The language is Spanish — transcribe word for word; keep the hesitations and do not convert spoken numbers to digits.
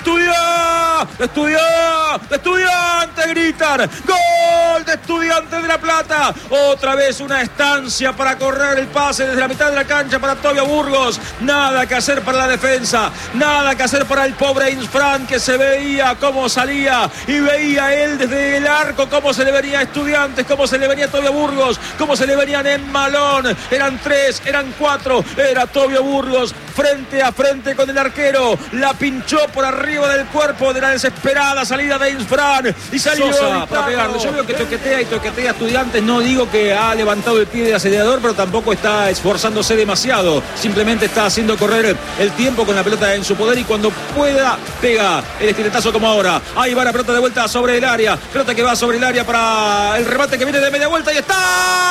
Estudiantes, de Estudiantes, de Estudiantes gritan. Gol de Estudiantes de La Plata. Otra vez una estancia para correr el pase desde la mitad de la cancha para Tobio Burgos. Nada que hacer para la defensa, nada que hacer para el pobre Insfran, que se veía cómo salía y veía él desde el arco cómo se le venía a Estudiantes, cómo se le venía a Tobio Burgos, cómo se le venían en Malón. Eran tres, eran cuatro, era Tobio Burgos frente a frente con el arquero. La pinchó por arriba del cuerpo de la desesperada salida de Insfran y salió Sosa para pegarle. Yo veo que toquetea y toquetea a Estudiantes. No digo que ha levantado el pie de acelerador, pero tampoco está esforzándose demasiado. Simplemente está haciendo correr el tiempo con la pelota en su poder y cuando pueda pega el estiletazo como ahora. Ahí va la pelota de vuelta sobre el área. Pelota que va sobre el área para el remate que viene de media vuelta y está.